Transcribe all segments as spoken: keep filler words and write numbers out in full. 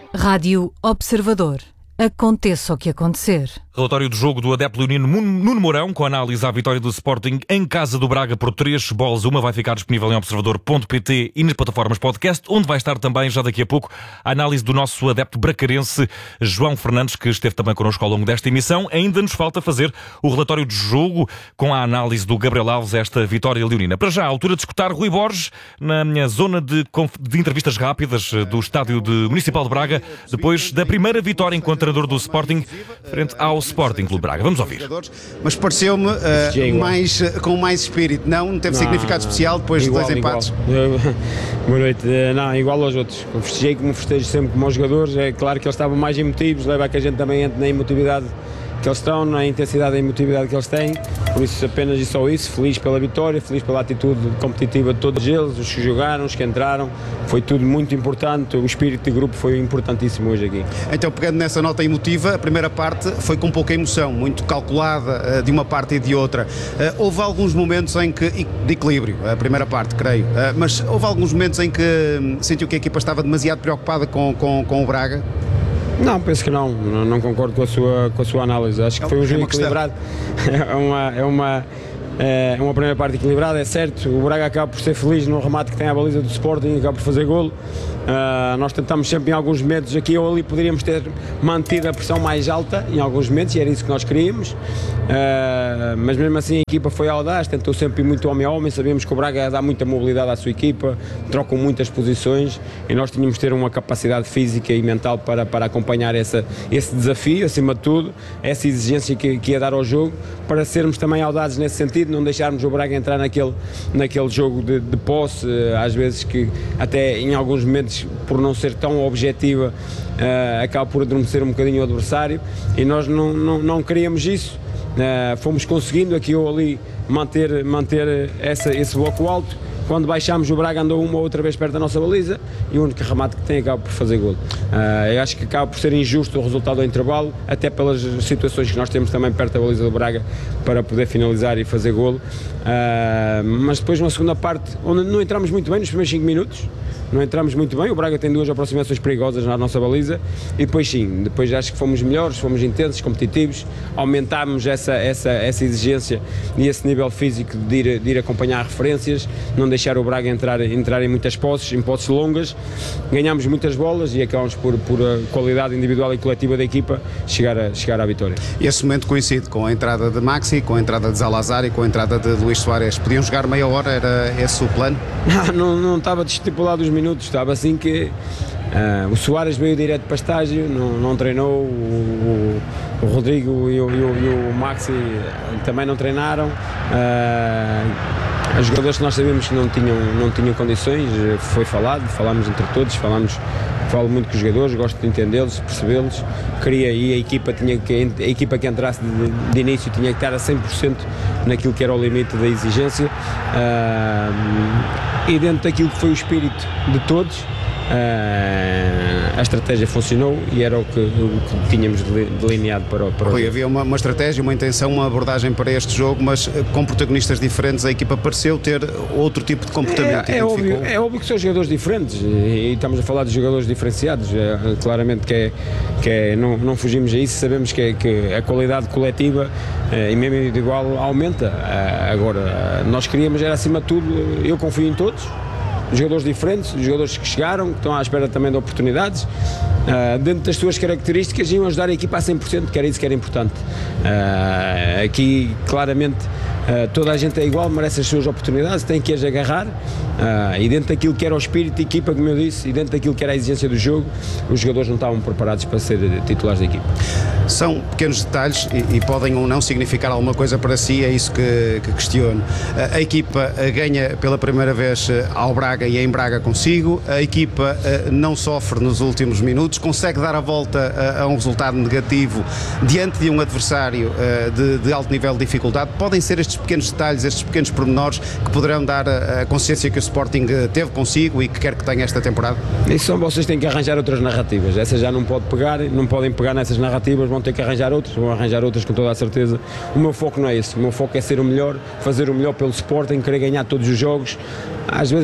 Rádio Observador. Aconteça o que acontecer. Relatório do jogo do adepto leonino Nuno Mourão, com análise à vitória do Sporting em casa do Braga por três bolas a uma, vai ficar disponível em observador ponto pt e nas plataformas podcast, onde vai estar também, já daqui a pouco, a análise do nosso adepto bracarense João Fernandes, que esteve também connosco ao longo desta emissão. Ainda nos falta fazer o relatório do jogo com a análise do Gabriel Alves, esta vitória leonina. Para já, à altura de escutar Rui Borges, na minha zona de, de entrevistas rápidas do estádio de Municipal de Braga, depois da primeira vitória enquanto do Sporting frente ao Sporting Clube Braga. Vamos ouvir. Mas pareceu-me uh, mais, uh, com mais espírito, não? Não teve não, significado não, especial depois igual, de dois empates? Igual. Boa noite. Não, igual aos outros. Festejei como festejo sempre como aos jogadores. É claro que eles estavam mais emotivos, leva a que a gente também entre na emotividade que eles estão, na intensidade e emotividade que eles têm, por isso apenas e só isso, feliz pela vitória, feliz pela atitude competitiva de todos eles, os que jogaram, os que entraram, foi tudo muito importante, o espírito de grupo foi importantíssimo hoje aqui. Então, pegando nessa nota emotiva, a primeira parte foi com pouca emoção, muito calculada de uma parte e de outra. Houve alguns momentos em que, de equilíbrio, a primeira parte, creio, mas houve alguns momentos em que sentiu que a equipa estava demasiado preocupada com, com, com o Braga? Não, penso que não, não, não concordo com a sua, com a sua análise, acho que foi um jogo equilibrado, é uma, é, uma, é uma primeira parte equilibrada, é certo, o Braga acaba por ser feliz no remate que tem a baliza do Sporting, acaba por fazer golo. Uh, nós tentamos sempre em alguns momentos, aqui ou ali poderíamos ter mantido a pressão mais alta em alguns momentos e era isso que nós queríamos, uh, mas mesmo assim a equipa foi audaz, tentou sempre ir muito homem a homem, sabíamos que o Braga dá muita mobilidade à sua equipa, trocam muitas posições e nós tínhamos de ter uma capacidade física e mental para, para acompanhar essa, esse desafio, acima de tudo, essa exigência que, que ia dar ao jogo, para sermos também audazes nesse sentido, não deixarmos o Braga entrar naquele, naquele jogo de, de posse, às vezes que até em alguns momentos por não ser tão objetiva, uh, acaba por adormecer um bocadinho o adversário e nós não, não, não queríamos isso, uh, fomos conseguindo aqui ou ali manter, manter essa, esse bloco alto. Quando baixámos, o Braga andou uma ou outra vez perto da nossa baliza e o único remate que tem acaba por fazer golo. Uh, eu acho que acaba por ser injusto o resultado do intervalo, até pelas situações que nós temos também perto da baliza do Braga para poder finalizar e fazer golo. Uh, mas depois, numa segunda parte, onde não entramos muito bem nos primeiros cinco minutos, não entramos muito bem, o Braga tem duas aproximações perigosas na nossa baliza e depois sim, depois acho que fomos melhores, fomos intensos, competitivos, aumentámos essa, essa, essa exigência e esse nível físico de ir, de ir acompanhar referências, não deixar o Braga entrar, entrar em muitas posses, em posses longas, ganhámos muitas bolas e acabamos por, por a qualidade individual e coletiva da equipa chegar, a, chegar à vitória. E esse momento coincide com a entrada de Maxi, com a entrada de Zalazar e com a entrada de Luís Soares. Podiam jogar meia hora, era esse o plano? Não, não, não estava estipulado os minutos, estava assim que uh, o Soares veio direto para estágio, não, não treinou, o, o, o Rodrigo e o, e, o, e o Maxi também não treinaram, uh, os jogadores que nós sabíamos que não tinham, não tinham condições, foi falado, falámos entre todos, falámos, falo muito com os jogadores, gosto de entendê-los, percebê-los, queria e a equipa, tinha que, a equipa que entrasse de, de início tinha que estar a cem por cento naquilo que era o limite da exigência, uh, e dentro daquilo que foi o espírito de todos, Uh, a estratégia funcionou e era o que, o que tínhamos delineado para o, para o Rui, havia uma, uma estratégia, uma intenção, uma abordagem para este jogo, mas com protagonistas diferentes a equipa pareceu ter outro tipo de comportamento. É, é, óbvio, é óbvio que são jogadores diferentes e, e estamos a falar de jogadores diferenciados, é, claramente que, é, que é, não, não fugimos a isso, sabemos que, é, que a qualidade coletiva é, e mesmo individual aumenta. É, agora, nós queríamos, era acima de tudo, eu confio em todos, jogadores diferentes, jogadores que chegaram, que estão à espera também de oportunidades, uh, dentro das suas características, iam ajudar a equipa a cem por cento, que era isso que era importante. Uh, aqui, claramente, uh, toda a gente é igual, merece as suas oportunidades, tem que as agarrar, uh, e dentro daquilo que era o espírito da equipa, como eu disse, e dentro daquilo que era a exigência do jogo, os jogadores não estavam preparados para ser titulares da equipa. São pequenos detalhes e, e podem ou não significar alguma coisa para si, é isso que, que questiono. A, a equipa ganha pela primeira vez ao Braga e em Braga consigo, a equipa uh, não sofre nos últimos minutos, consegue dar a volta a, a um resultado negativo diante de um adversário uh, de, de alto nível de dificuldade. Podem ser estes pequenos detalhes, estes pequenos pormenores que poderão dar a, a consciência que o Sporting teve consigo e que quer que tenha esta temporada? Isso são vocês têm que arranjar outras narrativas, essa já não pode pegar, não podem pegar nessas narrativas, vão ter que arranjar outras, vão arranjar outras com toda a certeza. O meu foco não é esse, o meu foco é ser o melhor, fazer o melhor pelo Sporting, querer ganhar todos os jogos. Às vezes vamos conseguir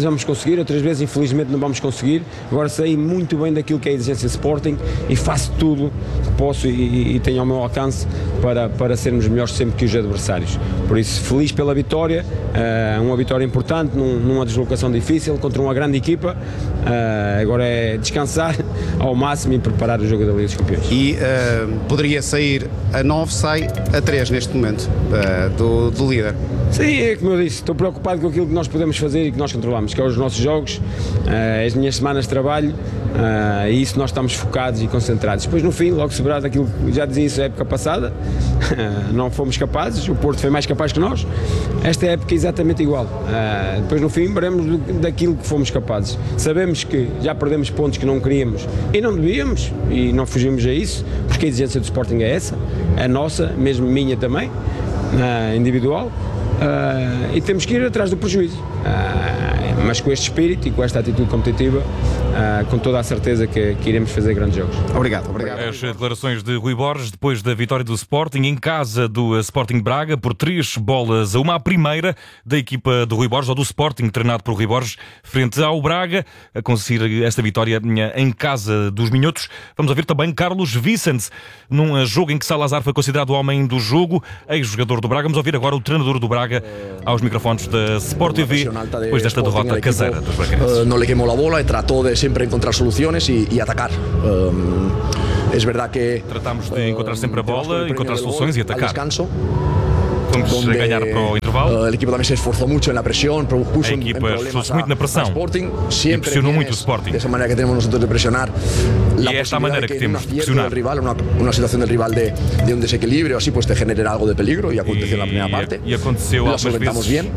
conseguir, outras vezes infelizmente não vamos conseguir. Agora sei muito bem daquilo que é a exigência Sporting e faço tudo que posso e, e tenho ao meu alcance para, para sermos melhores sempre que os adversários. Por isso, feliz pela vitória, uh, uma vitória importante num, numa deslocação difícil contra uma grande equipa. Uh, agora é descansar ao máximo e preparar o jogo da Liga dos Campeões. E uh, poderia sair a nove, sai a três neste momento uh, do, do líder. Sim, é como eu disse, estou preocupado com aquilo que nós podemos fazer e que nós controlamos, que é os nossos jogos, uh, as minhas semanas de trabalho, uh, e isso nós estamos focados e concentrados. Depois no fim, logo se verá daquilo que já dizia isso a época passada, uh, não fomos capazes, o Porto foi mais capaz que nós, esta época é exatamente igual. Uh, depois no fim veremos daquilo que fomos capazes. Sabemos que já perdemos pontos que não queríamos e não devíamos, e não fugimos a isso, porque a exigência do Sporting é essa, a nossa, mesmo minha também, uh, individual. Uh, e temos que ir atrás do prejuízo, uh, mas com este espírito e com esta atitude competitiva, uh, com toda a certeza que, que iremos fazer grandes jogos. Obrigado, obrigado. As declarações de Rui Borges depois da vitória do Sporting em casa do Sporting Braga por três bolas a uma, a primeira da equipa do Rui Borges, ou do Sporting, treinado por Rui Borges, frente ao Braga, a conseguir esta vitória em casa dos minhotos. Vamos ouvir também Carlos Vicente, num jogo em que Salazar foi considerado o homem do jogo, ex-jogador do Braga. Vamos ouvir agora o treinador do Braga aos microfones da Sport T V depois desta derrota caseira dos braganenses. Uh, no le quemó la bola e tratou de sempre encontrar soluções e, e atacar. Um, é verdade que tratamos de encontrar sempre a bola, encontrar soluções e atacar. Descanso, Vamos donde, ganhar para o intervalo. Uh, el equipo también se esforçou muito na pressão, puso a equipa esforçou-se muito na pressão, Sporting, sempre pressionou muito o Sporting. Dessa maneira que temos nosotros de pressionar. E é esta a maneira que, que temos de pressionar. Rival, uma, uma situação do rival de, de um desequilíbrio, assim pues te genera algo de peligro e aconteceu e, na primeira parte. E aconteceu algumas vezes. Bien.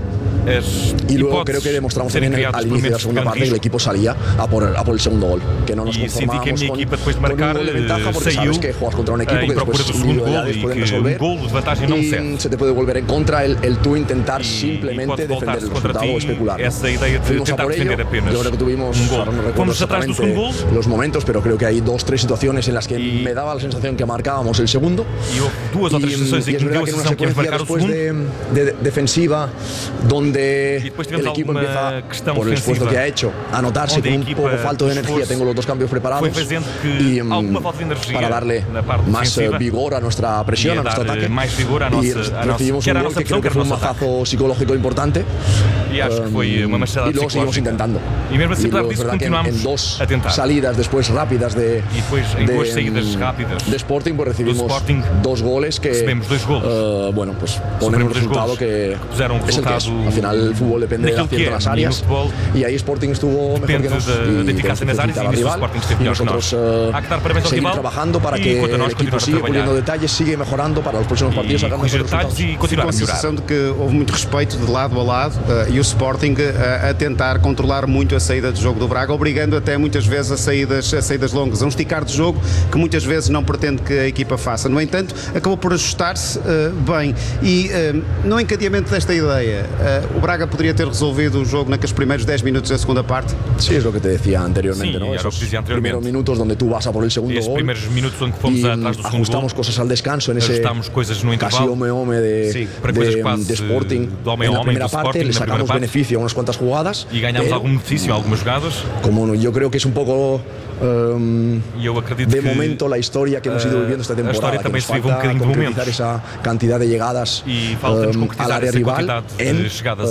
Y luego creo que demostramos también al inicio de la segunda parte que el equipo salía a por, a por el segundo gol, que no nos conformábamos con, depois de marcar, con un gol de ventaja, porque saiu, sabes que juegas contra un equipo que después individualidades pueden resolver um gol de vantagem não serve. Se te puede volver en contra el, el tú intentar e, simplemente e defender el resultado o especular. Essa ideia de Fuimos tentar defender apenas yo creo que tuvimos, um gol. ahora no recuerdo Fomos atrás do segundo gol. Los momentos, pero creo que hay dos, tres situaciones en las que y, me daba la sensación que marcábamos el segundo. E houve duas ou três situações em que me deu a sensação que íamos marcar o segundo. De, de defensiva, donde el equipo empieza por el esfuerzo que ha hecho a notarse con un poco falto de energía. Tengo los dos cambios preparados y um, para darle más vigor a nuestra presión, a nuestro ataque. Y recibimos un gol que creo que fue un mazazo psicológico importante. E acho que foi uma machadada um, e luego seguimos intentando. E mesmo assim, claro, disso, continuamos en dos a tentar. Salidas después rápidas de, e depois, em de, duas saídas rápidas de Sporting, pues recibimos Sporting, dos goles que dois goles. Uh, bueno, pues ponen un resultado que, que puseram um es el que es. Al final el fútbol depende de acierto en las áreas y ahí Sporting estuvo mejor que nos de, de eficacia nas áreas e nisso Sporting esteve melhor que nós. Uh, Há que dar parabéns ao seguir rival trabajando para que el equipo siga puliendo detalles, sigue mejorando para los próximos partidos, sacando mejores resultados. E continuar a melhorar. A sensação de que houve muito respeito de lado a lado uh, e o Sporting uh, a tentar controlar muito a saída de jogo do Braga, obrigando até muitas vezes a saídas, a saídas longas, a um esticar de jogo que muitas vezes não pretende que a equipa faça. No entanto, acabou por ajustar-se uh, bem e uh, no encadeamento desta ideia, uh, o Braga poderia ter resolvido o jogo naqueles primeiros dez minutos da segunda parte? Sí, es lo que te decía anteriormente, sí, ¿no? Esos primeros minutos donde tú vas a por el segundo gol. Primeiros minutos onde fomos atrás do segundo ajustamos gol. Cosas al descanso en ese ajustamos coisas no intervalo. Casi home-home de, sí, de, de, de Sporting. Homem en la homem primera parte le sacamos beneficio a unas cuantas jugadas. E ganhamos algum benefício a algumas jogadas. Como yo creo que es un poco um, de momento que, la historia que hemos ido viviendo esta temporada, que nos falta um concretizar esa cantidad de llegadas um, al área rival en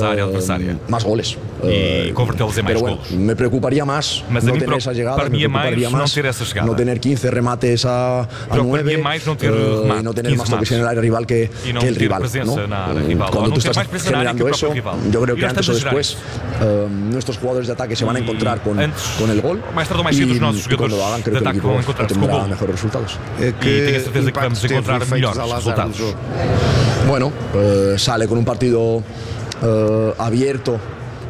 um, más goles e convertê-los em mais pero bueno, me preocuparía más Mas no tener esas llegadas, me preocuparía más no tener quince remates a, a nueve uh, y no tener más toques en el área rival que, que el rival, ¿no? Cuando tú estás generando eso, yo creo que antes o después uh, nuestros jugadores de ataque se van a encontrar con, con el gol y, y cuando lo hagan creo que el equipo obtendrá mejores resultados. ¿Qué resultados? Bueno, uh, sale con un partido uh, abierto,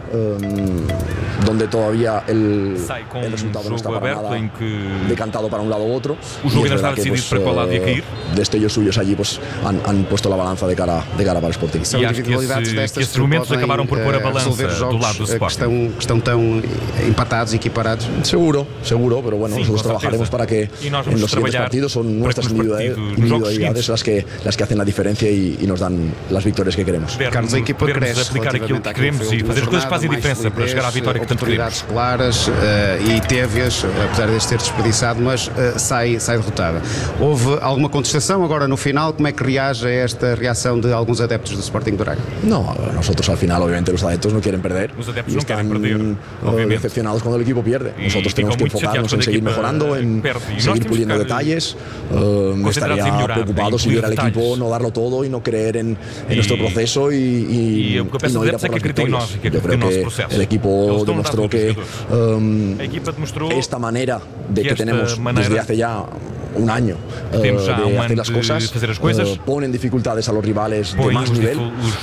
Um, donde todavía el, el resultado no está para nada decantado para un lado u otro. Y es verdad que pues, uh, destellos suyos allí pues, han, han puesto la balanza de cara, de cara para o Sporting. E acho que, esse, que esses momentos podem, acabaram por pôr a balança do lado do Sporting. Que estão, que estão tão empatados, equiparados. Seguro, seguro, pero bueno, sí, nosotros trabajaremos para que en los siguientes partidos son nuestras individualidades, individualidades las que, las que hacen la diferencia y, y nos dan las victorias que queremos. Carlos, a equipa cresce aplicar aquilo que queremos e fazer as coisas para fazem diferença para chegar à vitória que tanto queremos. Claras uh, e teve-as, apesar de ter desperdiçado, mas uh, sai, sai derrotada. Houve alguma contestação agora no final? Como é que reage a esta reação de alguns adeptos do Sporting de Braga? No, nosotros al final obviamente los adeptos no quieren perder. Los adeptos no quieren perder, obviamente. Decepcionados cuando el equipo pierde. Nosotros tenemos que enfocarnos en seguir mejorando, en seguir puliendo detalles. Uh, estaría preocupado si viera el equipo no darlo todo y no creer en, en nuestro proceso y, y, y, y no ir a por las victorias. Yo creo que el equipo demostró que um, esta manera de que tenemos desde hace ya un año uh, de hacer las cosas uh, ponen dificultades a los rivales de más nivel,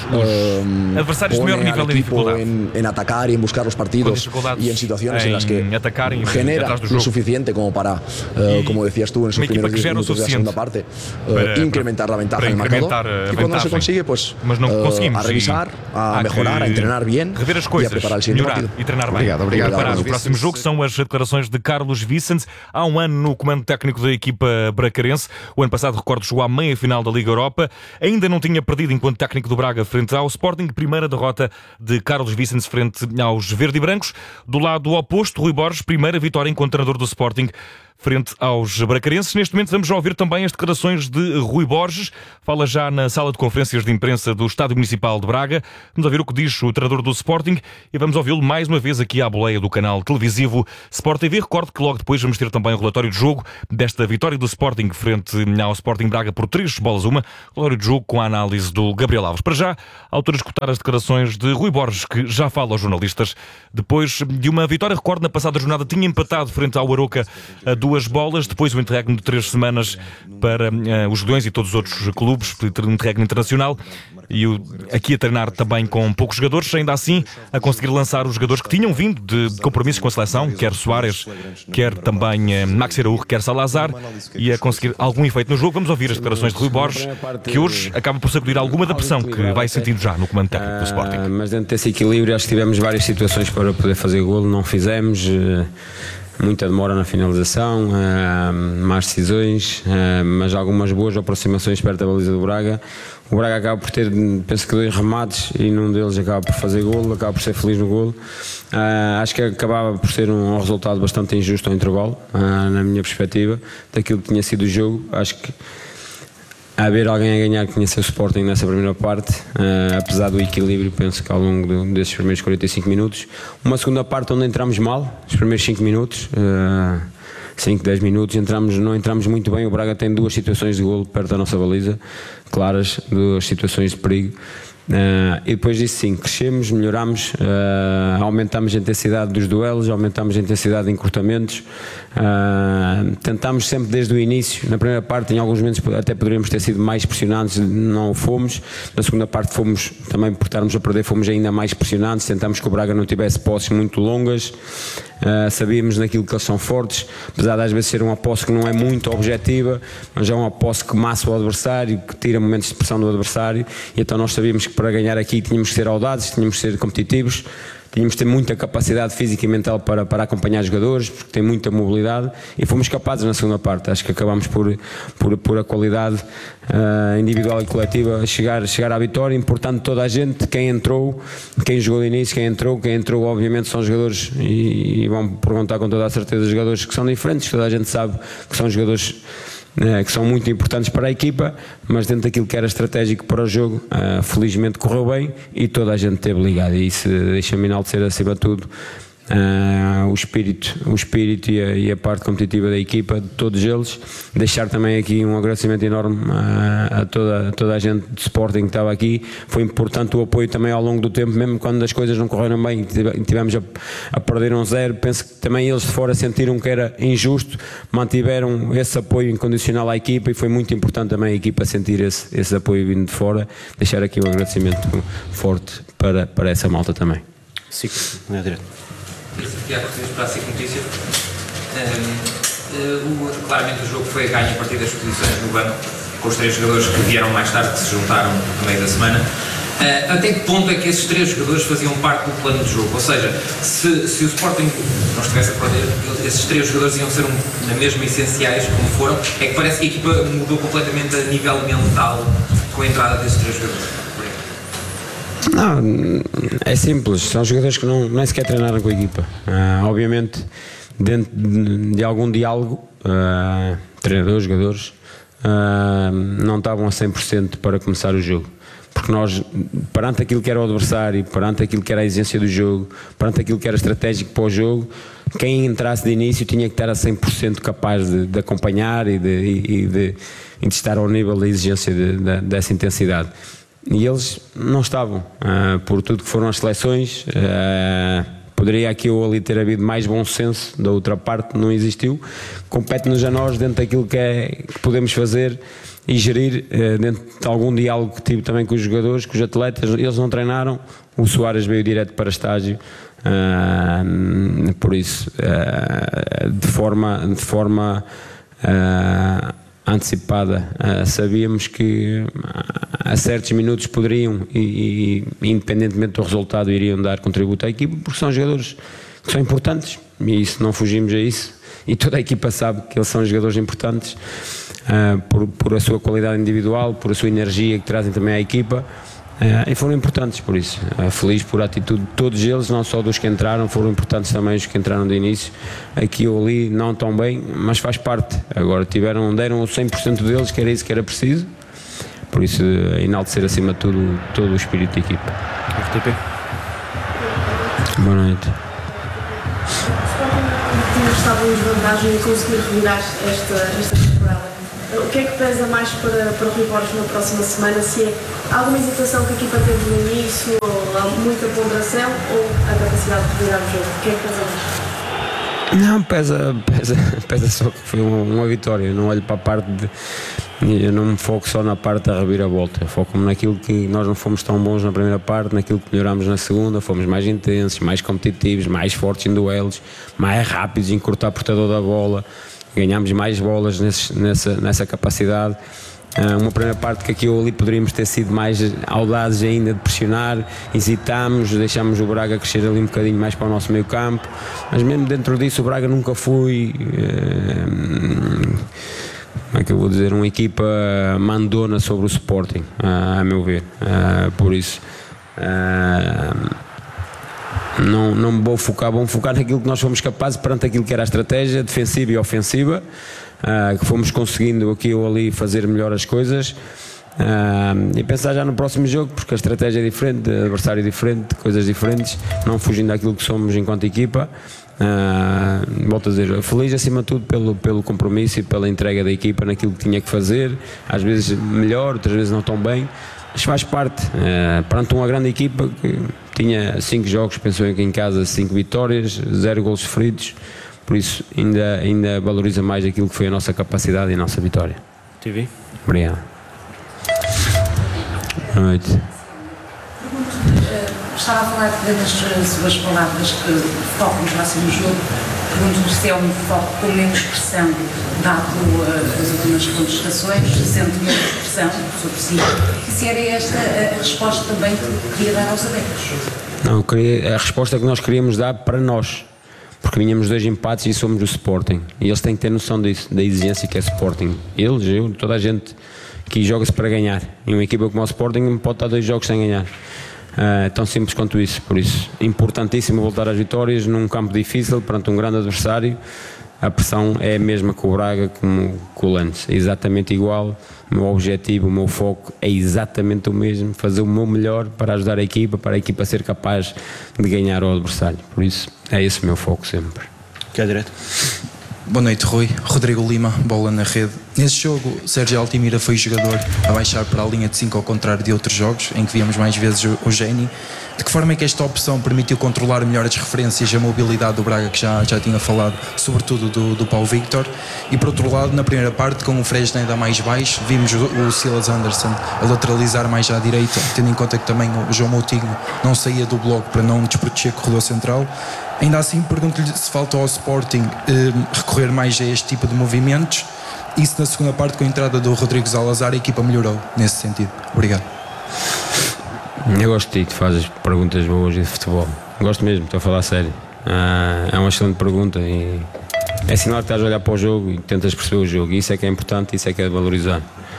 uh, adversarios de maior nível de dificuldade en, en atacar y en buscar los partidos y en situaciones en, en las que genera lo suficiente como para, uh, como decías tú en esos primeros diez minutos de la segunda parte, uh, para, incrementar la ventaja en el marcador, y cuando no se consigue pues uh, a revisar, a mejorar, a entrenar bien y a preparar el siguiente partido. E treinar bem. Obrigado, obrigado. Para o próximo jogo são as declarações de Carlos Vicente, há um ano no comando técnico da equipa bracarense. O ano passado, recordo, jogou à meia-final da Liga Europa. Ainda não tinha perdido enquanto técnico do Braga frente ao Sporting. Primeira derrota de Carlos Vicente frente aos verde e brancos. Do lado oposto, Rui Borges, primeira vitória enquanto treinador do Sporting frente aos bracarenses. Neste momento vamos já ouvir também as declarações de Rui Borges. Fala já na sala de conferências de imprensa do Estádio Municipal de Braga. Vamos ouvir o que diz o treinador do Sporting e vamos ouvi-lo mais uma vez aqui à boleia do canal televisivo Sport T V. Recordo que logo depois vamos ter também o relatório de jogo desta vitória do Sporting frente ao Sporting Braga por três bolas a uma. Relatório de jogo com a análise do Gabriel Alves. Para já, a altura de escutar as declarações de Rui Borges, que já fala aos jornalistas depois de uma vitória. Recordo, na passada jornada tinha empatado frente ao Aroca a duas bolas, depois o interregno de três semanas para uh, os Leões e todos os outros clubes, interregno internacional, e o, aqui a treinar também com poucos jogadores, ainda assim a conseguir lançar os jogadores que tinham vindo de, de compromissos com a seleção, quer Soares, quer também uh, Maxi Araújo, quer Salazar, e a conseguir algum efeito no jogo. Vamos ouvir as declarações de Rui Borges, que hoje acaba por sacudir alguma da pressão que vai sentindo já no comando técnico do Sporting. Uh, mas dentro desse equilíbrio acho que tivemos várias situações para poder fazer golo, não fizemos. Uh... Muita demora na finalização, uh, más decisões, uh, mas algumas boas aproximações perto da baliza do Braga. O Braga acaba por ter, penso que dois remates e num deles acaba por fazer golo, acaba por ser feliz no golo. Uh, acho que acabava por ser um, um resultado bastante injusto ao intervalo, uh, na minha perspectiva, daquilo que tinha sido o jogo. Acho que a haver alguém a ganhar que tinha sido o Sporting nessa primeira parte, uh, apesar do equilíbrio, penso que ao longo de, desses primeiros quarenta e cinco minutos. Uma segunda parte onde entramos mal, os primeiros cinco minutos, uh, cinco, dez minutos, entramos, não entramos muito bem. O Braga tem duas situações de golo perto da nossa baliza, claras, duas situações de perigo. Uh, e depois disso sim, crescemos, melhoramos, uh, aumentamos a intensidade dos duelos, aumentamos a intensidade de encurtamentos, uh, tentámos sempre desde o início. Na primeira parte em alguns momentos até poderíamos ter sido mais pressionantes, não o fomos. Na segunda parte fomos, também por estarmos a perder, fomos ainda mais pressionantes, tentámos que o Braga não tivesse posses muito longas. Uh, sabíamos naquilo que eles são fortes, apesar de às vezes ser uma posse que não é muito objetiva, mas é uma posse que massa o adversário, que tira momentos de pressão do adversário, e então nós sabíamos que para ganhar aqui tínhamos que ser audazes, tínhamos que ser competitivos, tínhamos que ter muita capacidade física e mental para, para acompanhar os jogadores, porque tem muita mobilidade, e fomos capazes na segunda parte. Acho que acabámos por, por, por a qualidade uh, individual e coletiva chegar, chegar à vitória. Importante toda a gente, quem entrou, quem jogou de início, quem entrou, quem entrou obviamente são jogadores, e, e vão perguntar com toda a certeza, jogadores que são diferentes, toda a gente sabe que são jogadores que são muito importantes para a equipa, mas dentro daquilo que era estratégico para o jogo, uh, felizmente correu bem e toda a gente esteve ligada, e isso deixa-me enaltecer acima de tudo uh, o espírito, o espírito e a, e a parte competitiva da equipa, de todos eles. Deixar também aqui um agradecimento enorme a, a, toda, a toda a gente do Sporting que estava aqui. Foi importante o apoio também ao longo do tempo, mesmo quando as coisas não correram bem e tivemos a, a perder um zero. Penso que também eles de fora sentiram que era injusto, mantiveram esse apoio incondicional à equipa, e foi muito importante também a equipa sentir esse, esse apoio vindo de fora. Deixar aqui um agradecimento forte para, para essa malta também. Sim, não é direto. Tiago, para a SIC Notícias. Um, uh, claramente o jogo foi ganho a partir das posições no banco, com os três jogadores que vieram mais tarde, que se juntaram no meio da semana. Uh, até que ponto é que esses três jogadores faziam parte do plano de jogo? Ou seja, se, se o Sporting não estivesse a perder, esses três jogadores iam ser um, na mesma essenciais como foram, é que parece que a equipa mudou completamente a nível mental com a entrada desses três jogadores. Não, é simples, são jogadores que não, nem sequer treinaram com a equipa. Uh, obviamente, dentro de, de algum diálogo, uh, treinadores, jogadores, uh, não estavam a cem por cento para começar o jogo. Porque nós, perante aquilo que era o adversário, perante aquilo que era a exigência do jogo, perante aquilo que era estratégico para o jogo, quem entrasse de início tinha que estar a cem por cento capaz de, de acompanhar e de, e, de, e de estar ao nível da exigência de, de, dessa intensidade. E eles não estavam, uh, por tudo que foram as seleções. Uh, poderia aqui ou ali ter havido mais bom senso, da outra parte não existiu. Compete-nos a nós, dentro daquilo que, é, que podemos fazer e gerir, uh, dentro de algum diálogo que tive também com os jogadores, com os atletas. Eles não treinaram, o Soares veio direto para estágio, uh, por isso, uh, de forma, de forma uh, antecipada, uh, sabíamos que a certos minutos poderiam e, e independentemente do resultado iriam dar contributo à equipa, porque são jogadores que são importantes e isso, não fugimos a isso, e toda a equipa sabe que eles são jogadores importantes, uh, por, por a sua qualidade individual, por a sua energia que trazem também à equipa, uh, e foram importantes por isso. Uh, feliz por a atitude de todos eles, não só dos que entraram, foram importantes também os que entraram de início, aqui ou ali não tão bem, mas faz parte. Agora tiveram, deram o cem por cento deles, que era isso que era preciso, por isso enaltecer acima de tudo todo o espírito de equipa. F T P. Boa noite. Estava em desvantagem e conseguir revirar esta, esta temporada. O que é que pesa mais para, para o Rui Borges na próxima semana? Se é alguma hesitação que a equipa teve no início, ou muita ponderação, ou a capacidade de virar o jogo? O que é que pesa mais? Não, pesa, pesa, pesa só que foi uma, uma vitória. Eu não olho para a parte de. Eu não me foco só na parte da reviravolta. Foco-me naquilo que nós não fomos tão bons na primeira parte, naquilo que melhorámos na segunda. Fomos mais intensos, mais competitivos, mais fortes em duelos, mais rápidos em cortar portador da bola. Ganhámos mais bolas nesse, nessa, nessa capacidade. Uh, uma primeira parte que aqui ou ali poderíamos ter sido mais audazes ainda de pressionar, hesitámos, deixámos o Braga crescer ali um bocadinho mais para o nosso meio campo, mas mesmo dentro disso o Braga nunca foi, uh, como é que eu vou dizer, uma equipa mandona sobre o Sporting, uh, a meu ver, uh, por isso uh, não, não me vou focar, vou focar naquilo que nós fomos capazes perante aquilo que era a estratégia defensiva e ofensiva. Uh, que fomos conseguindo aqui ou ali fazer melhor as coisas, uh, e pensar já no próximo jogo, porque a estratégia é diferente, o adversário é diferente, coisas diferentes, não fugindo daquilo que somos enquanto equipa. Uh, volto a dizer, feliz acima de tudo pelo, pelo compromisso e pela entrega da equipa naquilo que tinha que fazer, às vezes melhor, outras vezes não tão bem, mas faz parte, uh, perante uma grande equipa que tinha cinco jogos, pensou que em casa cinco vitórias, zero golos sofridos. Por isso, ainda, ainda valoriza mais aquilo que foi a nossa capacidade e a nossa vitória. T V. Obrigado. Boa noite. Estava a falar das suas palavras que foco no próximo jogo. Pergunto-lhe se é um foco com menos pressão, dado as últimas contestações, se sente menos pressão sobre si. E se era esta a resposta também que queria dar aos adeptos? Não, queria, a resposta que nós queríamos dar para nós. Porque vinhamos dois empates e somos do Sporting. E eles têm que ter noção disso, da exigência que é Sporting. Eles, eu, toda a gente que joga-se para ganhar. E uma equipa como o Sporting não pode estar dois jogos sem ganhar. Uh, tão simples quanto isso. Por isso, importantíssimo voltar às vitórias num campo difícil, perante um grande adversário. A pressão é a mesma com o Braga como com o Landes. É exatamente igual. O meu objetivo, o meu foco é exatamente o mesmo. Fazer o meu melhor para ajudar a equipa, para a equipa ser capaz de ganhar ao adversário. Por isso, é esse o meu foco sempre. Quer direto? Boa noite, Rui. Rodrigo Lima, bola na rede. Nesse jogo, Sérgio Altimira foi jogador a baixar para a linha de cinco, ao contrário de outros jogos, em que víamos mais vezes o Géni. De que forma é que esta opção permitiu controlar melhor as referências e a mobilidade do Braga, que já, já tinha falado, sobretudo do, do Paulo Victor? E por outro lado, na primeira parte, com o Fresneda ainda mais baixo, vimos o, o Silas Anderson a lateralizar mais à direita, tendo em conta que também o João Moutinho não saía do bloco para não desproteger o corredor central. Ainda assim, pergunto-lhe se falta ao Sporting eh, recorrer mais a este tipo de movimentos, e se na segunda parte, com a entrada do Rodrigo Salazar, a equipa melhorou nesse sentido. Obrigado. Eu gosto de ti, tu fazes perguntas boas de futebol. Gosto mesmo, estou a falar a sério. Ah, é uma excelente pergunta e é sinal que estás a olhar para o jogo e tentas perceber o jogo. E isso é que é importante, isso é que é de valorizar.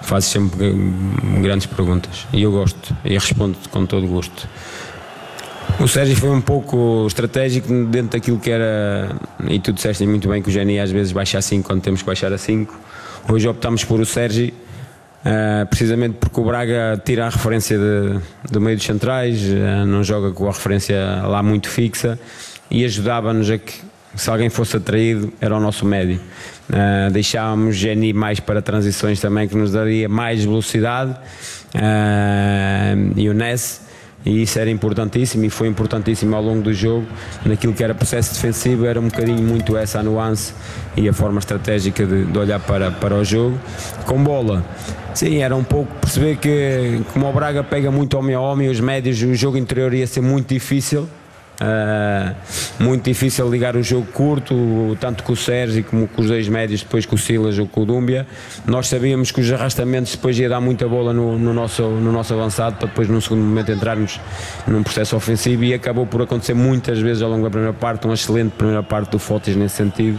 fazes sempre grandes perguntas e eu gosto e respondo com todo o gosto. O Sérgio foi um pouco estratégico dentro daquilo que era, e tu disseste muito bem que o Génie às vezes baixa a cinco quando temos que baixar a cinco. Hoje optámos por o Sérgio, uh, precisamente porque o Braga tira a referência de, do meio dos centrais, uh, não joga com a referência lá muito fixa e ajudava-nos a que, se alguém fosse atraído, era o nosso médio. Uh, deixávamos Génie mais para transições também, que nos daria mais velocidade, uh, e o Ness. E isso era importantíssimo e foi importantíssimo ao longo do jogo. Naquilo que era processo defensivo era um bocadinho muito essa a nuance e a forma estratégica de, de olhar para, para o jogo. Com bola, sim, era um pouco perceber que como o Braga pega muito homem a homem, os médios, o jogo interior ia ser muito difícil. Uh, muito difícil ligar o jogo curto, tanto com o Sérgio como com os dois médios, depois com o Silas ou com o Dúmbia. Nós sabíamos que os arrastamentos depois ia dar muita bola no, no, nosso, no nosso avançado, para depois num segundo momento entrarmos num processo ofensivo, e acabou por acontecer muitas vezes ao longo da primeira parte, uma excelente primeira parte do Fotis nesse sentido.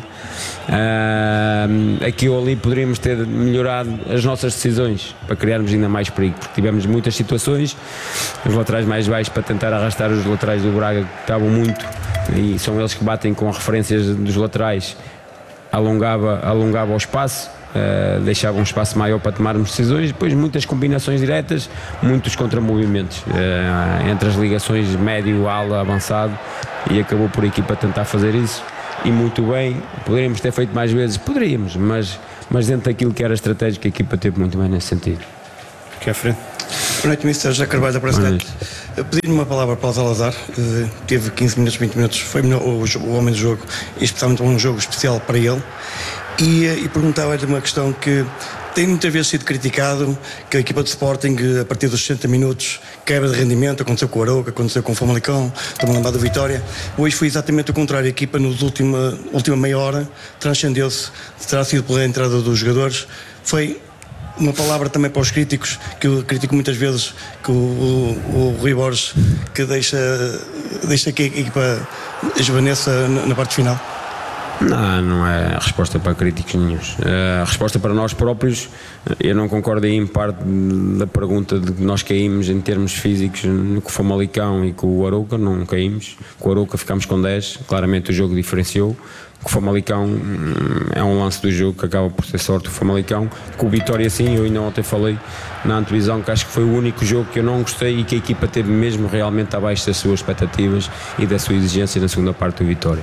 Uh, aqui ou ali poderíamos ter melhorado as nossas decisões para criarmos ainda mais perigo, porque tivemos muitas situações, os laterais mais baixos para tentar arrastar os laterais do Braga, estavam muito, e são eles que batem com referências dos laterais, alongava, alongava o espaço, uh, deixava um espaço maior para tomarmos decisões, depois muitas combinações diretas, muitos contramovimentos uh, entre as ligações médio, ala, avançado, e acabou por a equipa tentar fazer isso, e muito bem. Poderíamos ter feito mais vezes, poderíamos, mas, mas dentro daquilo que era estratégico, a equipa teve muito bem nesse sentido. Aqui à frente. Boa noite, mister José Carvalho da Presidente. Pedi-lhe uma palavra para o Salazar, uh, teve quinze minutos, vinte minutos, foi melhor, o, o homem do jogo, e especialmente um jogo especial para ele, e, uh, e perguntava-lhe uma questão que tem muitas vezes sido criticado, que a equipa de Sporting, a partir dos sessenta minutos, quebra de rendimento. Aconteceu com o Arouca, aconteceu com o Famalicão, estou-me a lembrar da Vitória. Hoje foi exatamente o contrário, a equipa na última, última meia hora transcendeu-se, terá sido pela entrada dos jogadores. Foi uma palavra também para os críticos, que eu critico muitas vezes, que o, o, o Rui Borges, que deixa, deixa que a equipa esvaneça na, na parte final. Não, não é a resposta para críticos nenhuns. A resposta para nós próprios, eu não concordo aí em parte da pergunta de que nós caímos em termos físicos com o Famalicão e com o Arouca, não caímos. Com o Arouca ficámos com dez, claramente o jogo diferenciou. Com o Famalicão é um lance do jogo que acaba por ter sorte o Famalicão. Com o Vitória sim, eu ainda ontem falei na antevisão que acho que foi o único jogo que eu não gostei e que a equipa teve mesmo realmente abaixo das suas expectativas e da sua exigência na segunda parte do Vitória.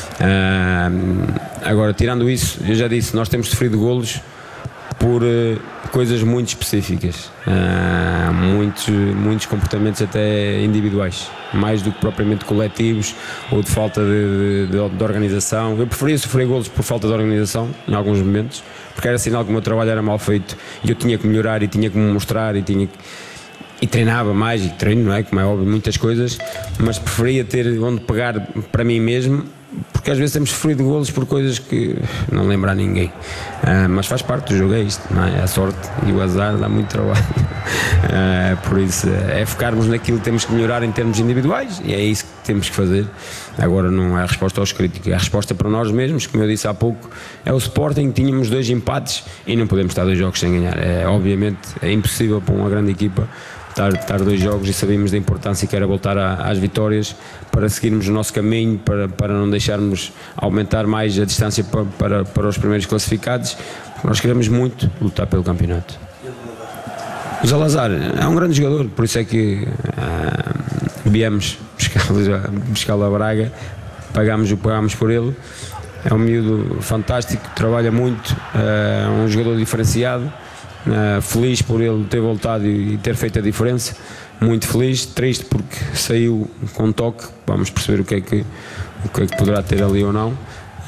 Uh, agora, tirando isso, eu já disse, nós temos sofrido golos por uh, coisas muito específicas, uh, muitos, muitos comportamentos até individuais, mais do que propriamente coletivos ou de falta de, de, de organização. Eu preferia sofrer golos por falta de organização em alguns momentos, porque era sinal que o meu trabalho era mal feito e eu tinha que melhorar e tinha que me mostrar e tinha que... e treinava mais, e treino, não é? Como é óbvio, muitas coisas, mas preferia ter onde pegar para mim mesmo, porque às vezes temos sofrido golos por coisas que não lembra a ninguém, uh, mas faz parte do jogo, é isto, não é? A sorte e o azar dá muito trabalho, uh, por isso é focarmos naquilo que temos que melhorar em termos individuais, e é isso que temos que fazer. Agora não é a resposta aos críticos, é a resposta para nós mesmos. Como eu disse há pouco, é o Sporting, tínhamos dois empates e não podemos estar dois jogos sem ganhar, é, obviamente é impossível para uma grande equipa Estar, estar dois jogos, e sabíamos da importância que era voltar a, às vitórias para seguirmos o nosso caminho, para, para não deixarmos aumentar mais a distância para, para, para os primeiros classificados. Nós queremos muito lutar pelo campeonato. O Salazar é um grande jogador, por isso é que uh, viemos buscá-lo a Braga, pagámos o que pagámos por ele. É um miúdo fantástico, trabalha muito, é uh, um jogador diferenciado. Uh, feliz por ele ter voltado e ter feito a diferença, muito feliz, triste porque saiu com toque, vamos perceber o que é que, o que, é que poderá ter ali ou não, uh,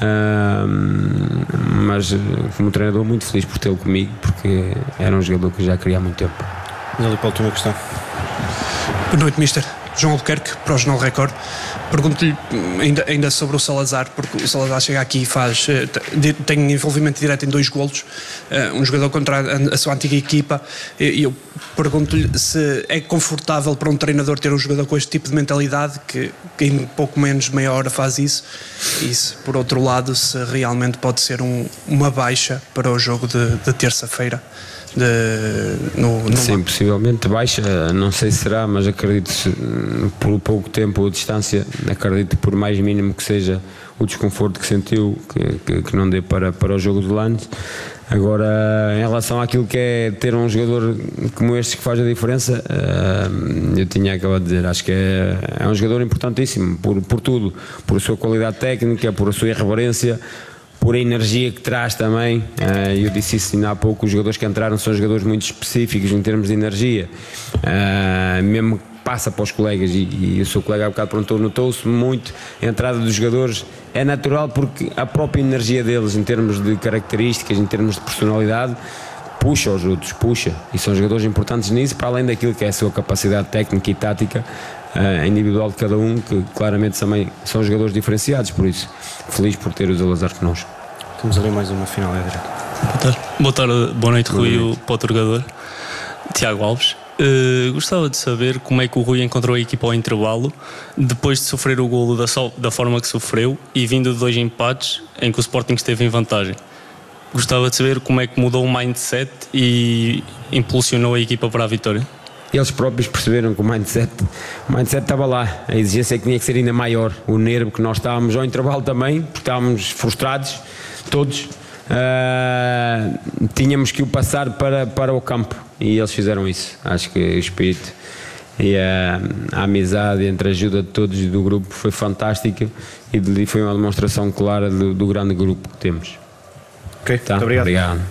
mas como treinador muito feliz por tê-lo comigo, porque era um jogador que já queria há muito tempo. E ali para a última questão. Boa noite, mister João Albuquerque, para o Jornal Record. Pergunto-lhe ainda, ainda sobre o Salazar, porque o Salazar chega aqui e faz, tem envolvimento direto em dois golos, um jogador contra a, a sua antiga equipa, e eu pergunto-lhe se é confortável para um treinador ter um jogador com este tipo de mentalidade, que, que em pouco menos de meia hora faz isso, e se, por outro lado, se realmente pode ser um, uma baixa para o jogo de, de terça-feira. De, no, no Sim, possivelmente baixa, não sei se será, mas acredito por pouco tempo ou distância, acredito por mais mínimo que seja o desconforto que sentiu, que, que, que não dê para, para o jogo de Landes. Agora, em relação àquilo que é ter um jogador como este que faz a diferença, eu tinha acabado de dizer, acho que é, é um jogador importantíssimo por, por tudo, por a sua qualidade técnica, por a sua irreverência, por a energia que traz também. Eu disse isso ainda há pouco, os jogadores que entraram são jogadores muito específicos em termos de energia, mesmo que passa para os colegas, e, e o seu colega há bocado perguntou, notou-se muito a entrada dos jogadores, é natural porque a própria energia deles em termos de características, em termos de personalidade, puxa os outros, puxa, e são jogadores importantes nisso, para além daquilo que é a sua capacidade técnica e tática Uh, individual de cada um, que claramente também são jogadores diferenciados, por isso feliz por ter o Salazar connosco. Temos ali mais uma final, é direto. Boa tarde, boa, tarde. Boa noite, Rui, o para o jogador Tiago Alves. Uh, gostava de saber como é que o Rui encontrou a equipa ao intervalo depois de sofrer o golo da, so- da forma que sofreu e vindo de dois empates em que o Sporting esteve em vantagem. Gostava de saber como é que mudou o mindset e impulsionou a equipa para a vitória. Eles próprios perceberam que o mindset, o mindset estava lá, a exigência é que tinha que ser ainda maior, o nervo que nós estávamos ao intervalo também, porque estávamos frustrados, todos, uh, tínhamos que o passar para, para o campo, e eles fizeram isso. Acho que o espírito e a, a amizade entre a ajuda de todos do grupo foi fantástica, e foi uma demonstração clara do, do grande grupo que temos. Ok, tá? Muito obrigado. Obrigado.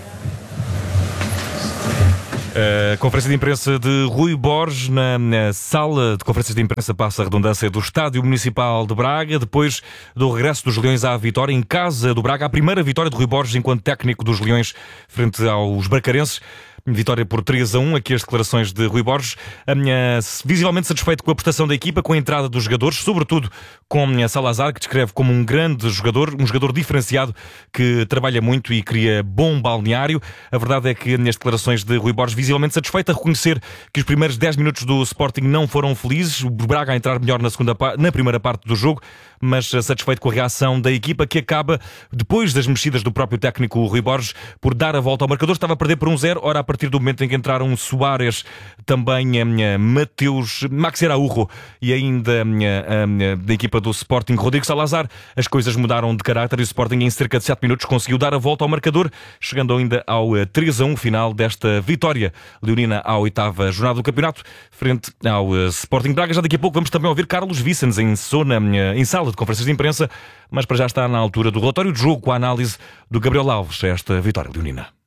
A conferência de imprensa de Rui Borges na, na sala de conferências de imprensa, passa a redundância, do Estádio Municipal de Braga, depois do regresso dos Leões à vitória em casa do Braga, a primeira vitória de Rui Borges enquanto técnico dos Leões frente aos bracarenses. Vitória por três a um, aqui as declarações de Rui Borges, a minha, visivelmente satisfeito com a prestação da equipa, com a entrada dos jogadores, sobretudo com a Salazar, que descreve como um grande jogador, um jogador diferenciado, que trabalha muito e cria bom balneário. A verdade é que as declarações de Rui Borges, visivelmente satisfeito, a reconhecer que os primeiros dez minutos do Sporting não foram felizes, o Braga a entrar melhor na, segunda, na primeira parte do jogo, mas satisfeito com a reação da equipa, que acaba, depois das mexidas do próprio técnico Rui Borges, por dar a volta ao marcador. Estava a perder por um zero, ora a partir do momento em que entraram Soares, também a Mateus, Max Araújo e ainda a, a, da equipa do Sporting, Rodrigo Salazar, as coisas mudaram de caráter e o Sporting em cerca de sete minutos conseguiu dar a volta ao marcador, chegando ainda ao três a um final desta vitória leonina à oitava jornada do campeonato, frente ao Sporting Braga. Já daqui a pouco vamos também ouvir Carlos Vicens em, zona, em sala de conferências de imprensa, mas para já está na altura do relatório de jogo com a análise do Gabriel Alves a esta vitória leonina.